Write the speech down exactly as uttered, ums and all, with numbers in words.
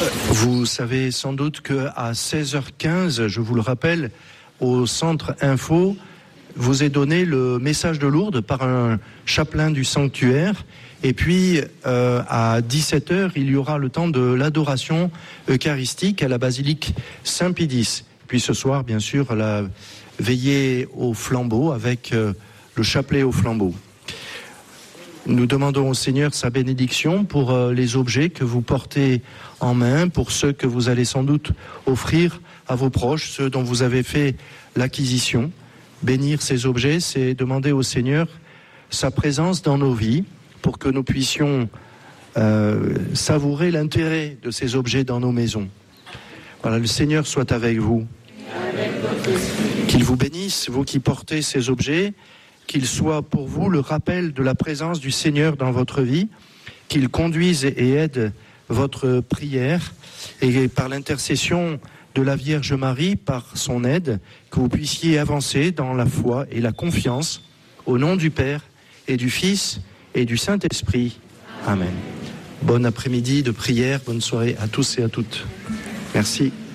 Vous savez sans doute qu'à seize heures quinze, je vous le rappelle, au Centre Info, vous est donné le message de Lourdes par un chapelain du sanctuaire. Et puis, euh, à dix-sept heures, il y aura le temps de l'adoration eucharistique à la basilique Saint-Pédis. Puis ce soir, bien sûr, la veillée au flambeau avec euh, le chapelet au flambeau. Nous demandons au Seigneur sa bénédiction pour euh, les objets que vous portez en main, pour ceux que vous allez sans doute offrir à vos proches, ceux dont vous avez fait l'acquisition. Bénir ces objets, c'est demander au Seigneur sa présence dans nos vies pour que nous puissions euh, savourer l'intérêt de ces objets dans nos maisons. Voilà, le Seigneur soit avec vous. Qu'il vous bénisse, vous qui portez ces objets, qu'il soit pour vous le rappel de la présence du Seigneur dans votre vie, qu'il conduise et aide votre prière, et par l'intercession de la Vierge Marie, par son aide, que vous puissiez avancer dans la foi et la confiance, au nom du Père et du Fils et du Saint-Esprit. Amen. Bon après-midi de prière, bonne soirée à tous et à toutes. Merci.